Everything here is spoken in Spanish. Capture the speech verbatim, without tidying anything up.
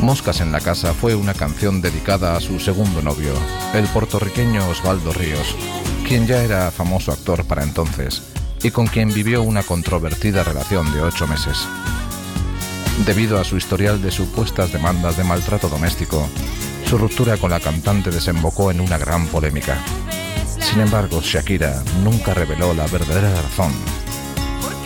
Moscas en la casa fue una canción dedicada a su segundo novio, el puertorriqueño Osvaldo Ríos, quien ya era famoso actor para entonces y con quien vivió una controvertida relación de ocho meses. Debido a su historial de supuestas demandas de maltrato doméstico, su ruptura con la cantante desembocó en una gran polémica. Sin embargo, Shakira nunca reveló la verdadera razón